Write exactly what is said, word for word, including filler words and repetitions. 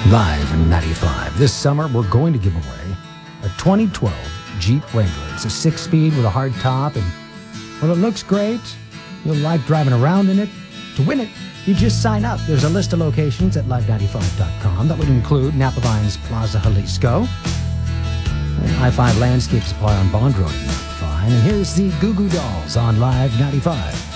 Live ninety-five. This summer, we're going to give away a twenty twelve Jeep Wrangler. It's a six-speed with a hard top, and, well, it looks great. You'll like driving around in it. To win it, you just sign up. There's a list of locations at live ninety-five dot com. That would include Napa Vines Plaza Jalisco, I five Landscape Supply on Bond Road in Napa Vine, and here's the Goo Goo Dolls on Live ninety-five.